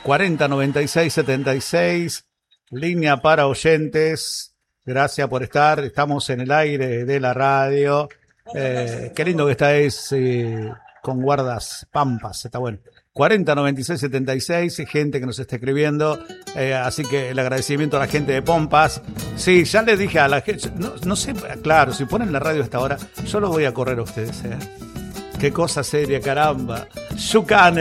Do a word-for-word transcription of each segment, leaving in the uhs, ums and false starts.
cuarenta noventa y seis setenta y seis, línea para oyentes. Gracias por estar, estamos en el aire de la radio. Eh, qué lindo que estáis eh, con guardas pampas, está bueno. cuarenta noventa y seis setenta y seis, gente que nos está escribiendo, eh, así que el agradecimiento a la gente de Pompas. Sí, ya les dije a la gente, no, no sé, claro, si ponen la radio a esta hora, yo los voy a correr a ustedes, ¿eh? Qué cosa seria, caramba. Yucan,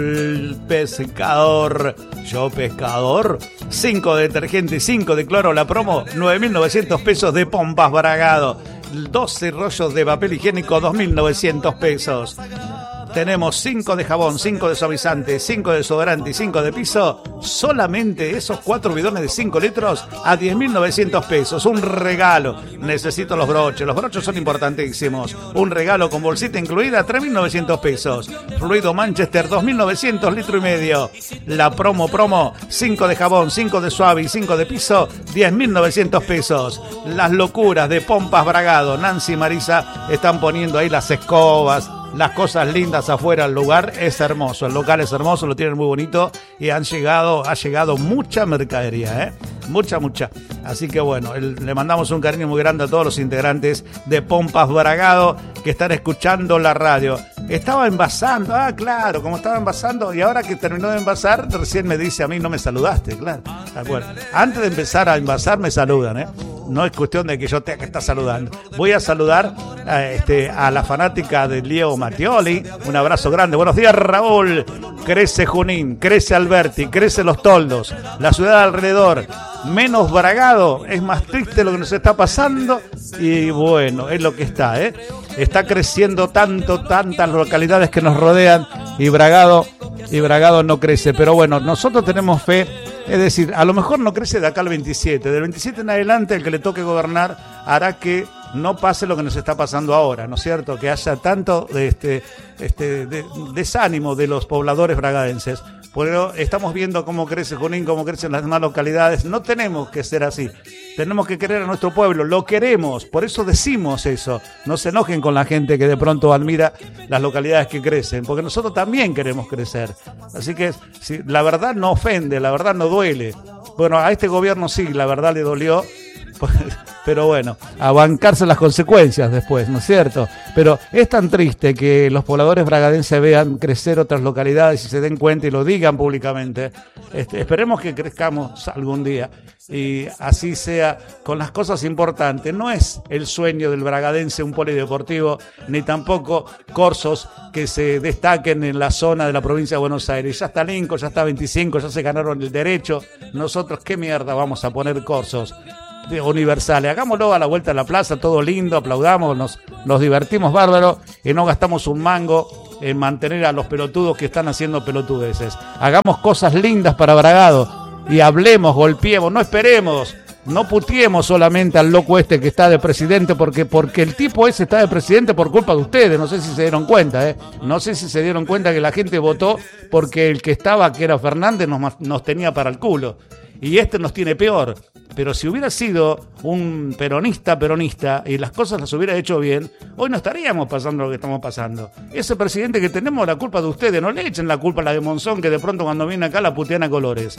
el pescador, yo pescador, cinco de detergente y cinco de cloro, la promo, nueve mil novecientos pesos de Pompas Bragado, doce rollos de papel higiénico, dos mil novecientos pesos. Tenemos cinco de jabón, cinco de suavizante, cinco de desodorante y cinco de piso. Solamente esos cuatro bidones de cinco litros a diez mil novecientos pesos. Un regalo. Necesito los broches. Los broches son importantísimos. Un regalo con bolsita incluida, tres mil novecientos pesos. Fluido Manchester, dos mil novecientos, litro y medio. La promo, promo, cinco de jabón, cinco de suave y cinco de piso, diez mil novecientos pesos. Las locuras de Pompas Bragado. Nancy y Marisa están poniendo ahí las escobas, las cosas lindas afuera. El lugar es hermoso, el local es hermoso, lo tienen muy bonito y han llegado, ha llegado mucha mercadería, ¿eh? Mucha, mucha. Así que bueno, el, le mandamos un cariño muy grande a todos los integrantes de Pompas Bragado que están escuchando la radio. Estaba envasando, ah, claro, como estaba envasando, y ahora que terminó de envasar, recién me dice a mí, no me saludaste, claro. ¿De acuerdo? Antes de empezar a envasar me saludan, ¿eh? No es cuestión de que yo tenga que estar saludando. Voy a saludar a, este, a la fanática de Diego Mattioli. Un abrazo grande. Buenos días, Raúl. Crece Junín, crece Alberti, crece Los Toldos, la ciudad alrededor. Menos Bragado, es más triste lo que nos está pasando. Y bueno, es lo que está, ¿eh? Está creciendo tanto, tantas localidades que nos rodean. Y Bragado, y Bragado no crece. Pero bueno, nosotros tenemos fe. Es decir, a lo mejor no crece de acá al veintisiete. Del veintisiete en adelante, el que le toque gobernar hará que no pase lo que nos está pasando ahora, ¿no es cierto? Que haya tanto este, este, de, desánimo de los pobladores bragadenses. Pero estamos viendo cómo crece Junín, cómo crecen las demás localidades. No tenemos que ser así. Tenemos que querer a nuestro pueblo. Lo queremos. Por eso decimos eso. No se enojen con la gente que de pronto admira las localidades que crecen. Porque nosotros también queremos crecer. Así que si, la verdad no ofende, la verdad no duele. Bueno, a este gobierno sí, la verdad le dolió. Pero bueno, a bancarse las consecuencias después, ¿no es cierto? Pero es tan triste que los pobladores bragadenses vean crecer otras localidades y se den cuenta y lo digan públicamente. Este, esperemos que crezcamos algún día y así sea con las cosas importantes. No es el sueño del bragadense un polideportivo, ni tampoco corsos que se destaquen en la zona de la provincia de Buenos Aires. Ya está Lincoln, ya está veinticinco, ya se ganaron el derecho. Nosotros, ¿qué mierda vamos a poner corsos universales? Hagámoslo a la vuelta de la plaza, todo lindo, aplaudamos, nos, nos divertimos bárbaro y no gastamos un mango en mantener a los pelotudos que están haciendo pelotudeces. Hagamos cosas lindas para Bragado y hablemos, golpeemos, no esperemos, no putiemos solamente al loco este que está de presidente, porque, porque el tipo ese está de presidente por culpa de ustedes. No sé si se dieron cuenta, ¿eh? No sé si se dieron cuenta que la gente votó porque el que estaba, que era Fernández, nos, nos tenía para el culo. Y este nos tiene peor. Pero si hubiera sido un peronista, peronista, y las cosas las hubiera hecho bien, hoy no estaríamos pasando lo que estamos pasando. Ese presidente que tenemos, la culpa de ustedes. No le echen la culpa a la de Monzón, que de pronto cuando viene acá la putean a colores.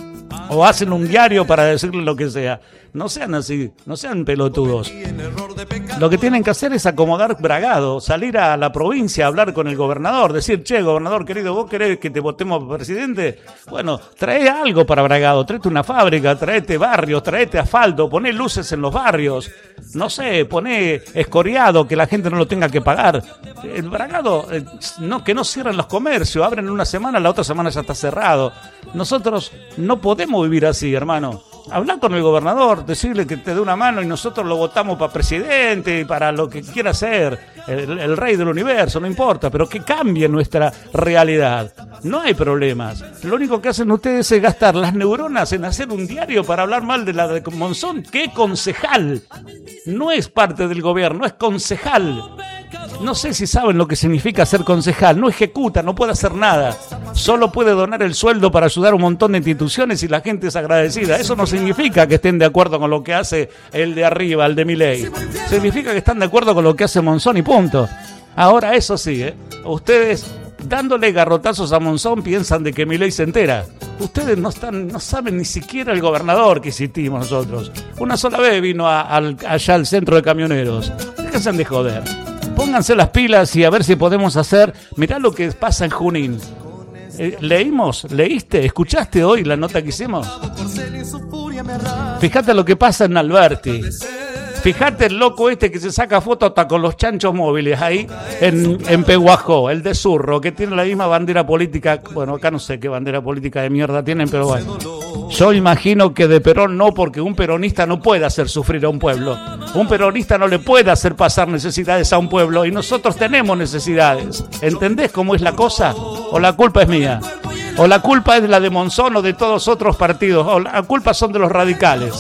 O hacen un diario para decirle lo que sea. No sean así, no sean pelotudos. Lo que tienen que hacer es acomodar Bragado, salir a la provincia a hablar con el gobernador, decir, che, gobernador querido, ¿vos querés que te votemos presidente? Bueno, trae algo para Bragado, tráete una fábrica, tráete barrios, tráete asfalto, poné luces en los barrios, no sé, poné escoriado, que la gente no lo tenga que pagar. El Bragado, eh, no, que no cierren los comercios, abren una semana, la otra semana ya está cerrado. Nosotros no podemos vivir así, hermano. Hablar con el gobernador, decirle que te dé una mano y nosotros lo votamos para presidente y para lo que quiera hacer, el, el rey del universo, no importa, pero que cambie nuestra realidad. No hay problemas. Lo único que hacen ustedes es gastar las neuronas en hacer un diario para hablar mal de la de Monzón. ¡Qué concejal! No es parte del gobierno, es concejal. No sé si saben lo que significa ser concejal. No ejecuta, no puede hacer nada. Solo puede donar el sueldo para ayudar a un montón de instituciones y la gente es agradecida. Eso no significa que estén de acuerdo con lo que hace el de arriba, el de Milei. Significa que están de acuerdo con lo que hace Monzón y punto. Ahora, eso sí, ¿eh? Ustedes dándole garrotazos a Monzón piensan de que Milei se entera. Ustedes no están, no saben ni siquiera el gobernador que existimos nosotros. Una sola vez vino a, a, allá al centro de camioneros. Déjense de joder. Pónganse las pilas y a ver si podemos hacer. Mirá lo que pasa en Junín. Eh, ¿Leímos? ¿Leíste? ¿Escuchaste hoy la nota que hicimos? Fíjate lo que pasa en Alberti. Fíjate el loco este que se saca fotos hasta con los chanchos móviles ahí en, en Pehuajó, el de Zurro, que tiene la misma bandera política. Bueno, acá no sé qué bandera política de mierda tienen, pero bueno. Yo imagino que de Perón no, porque un peronista no puede hacer sufrir a un pueblo. Un peronista no le puede hacer pasar necesidades a un pueblo y nosotros tenemos necesidades. ¿Entendés cómo es la cosa? ¿O la culpa es mía? ¿O la culpa es de la de Monzón o de todos otros partidos? ¿O la culpa son de los radicales?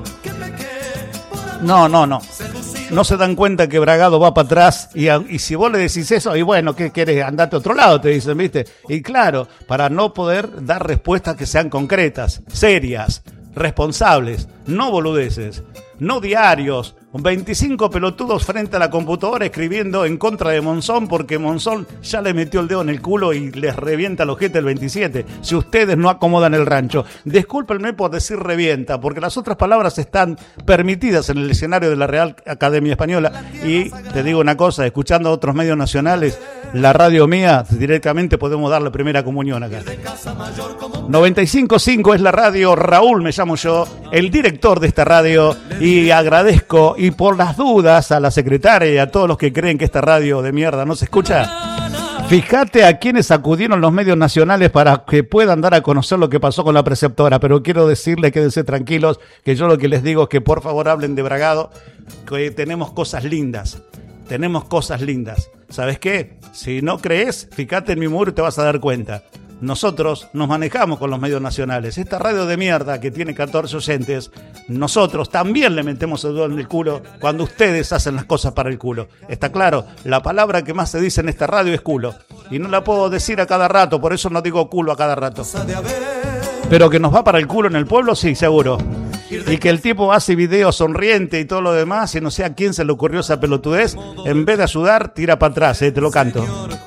No, no, no. No se dan cuenta que Bragado va para atrás y, y si vos le decís eso, y bueno, ¿qué querés? Andate a otro lado, te dicen, ¿viste? Y claro, para no poder dar respuestas que sean concretas, serias, responsables, no boludeces, no diarios, veinticinco pelotudos frente a la computadora escribiendo en contra de Monzón porque Monzón ya le metió el dedo en el culo y les revienta el ojete el veintisiete. Si ustedes no acomodan el rancho, discúlpenme por decir revienta, porque las otras palabras están permitidas en el escenario de la Real Academia Española. Y te digo una cosa, escuchando a otros medios nacionales, la radio mía, directamente podemos dar la primera comunión acá. noventa y cinco punto cinco es la radio, Raúl me llamo yo, el director de esta radio, y agradezco, y por las dudas, a la secretaria y a todos los que creen que esta radio de mierda no se escucha, fíjate a quienes acudieron los medios nacionales para que puedan dar a conocer lo que pasó con la preceptora, pero quiero decirles, quédense tranquilos, que yo lo que les digo es que por favor hablen de Bragado, que tenemos cosas lindas, tenemos cosas lindas. ¿Sabes qué? Si no crees, fíjate en mi muro y te vas a dar cuenta. Nosotros nos manejamos con los medios nacionales. Esta radio de mierda que tiene catorce oyentes, nosotros también le metemos el dedo en el culo cuando ustedes hacen las cosas para el culo. ¿Está claro? La palabra que más se dice en esta radio es culo. Y no la puedo decir a cada rato, por eso no digo culo a cada rato. Pero que nos va para el culo en el pueblo, sí, seguro. Y que el tipo hace videos sonriente y todo lo demás, y no sé a quién se le ocurrió esa pelotudez, en vez de ayudar, tira para atrás, eh, te lo canto.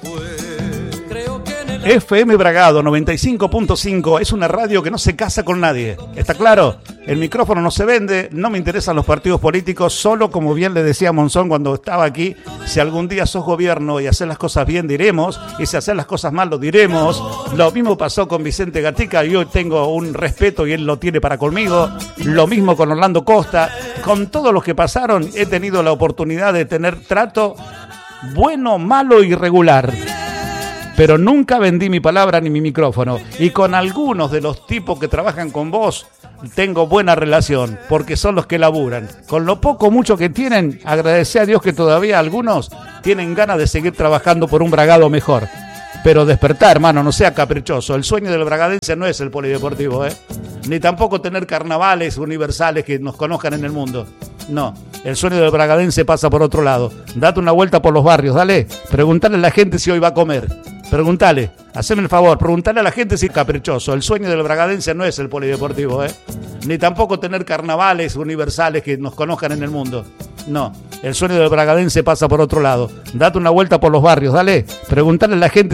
F M Bragado noventa y cinco punto cinco es una radio que no se casa con nadie. ¿Está claro? El micrófono no se vende, no me interesan los partidos políticos, solo como bien le decía Monzón cuando estaba aquí, si algún día sos gobierno y hacer las cosas bien diremos, y si hacer las cosas mal lo diremos. Lo mismo pasó con Vicente Gatica, yo tengo un respeto y él lo tiene para conmigo. Lo mismo con Orlando Costa. Con todos los que pasaron he tenido la oportunidad de tener trato bueno, malo y regular. Pero nunca vendí mi palabra ni mi micrófono. Y con algunos de los tipos que trabajan con vos tengo buena relación, porque son los que laburan. Con lo poco o mucho que tienen, agradecé a Dios que todavía algunos tienen ganas de seguir trabajando por un Bragado mejor. Pero despertar, hermano, no sea caprichoso. El sueño del bragadense no es el polideportivo, ¿eh? Ni tampoco tener carnavales universales que nos conozcan en el mundo. No, el sueño del bragadense pasa por otro lado. Date una vuelta por los barrios, dale. Preguntale a la gente si hoy va a comer. Preguntale, haceme el favor, preguntale a la gente si es caprichoso. El sueño del bragadense no es el polideportivo, ¿eh? Ni tampoco tener carnavales universales que nos conozcan en el mundo. No, el sueño del bragadense pasa por otro lado. Date una vuelta por los barrios, dale. Preguntale a la gente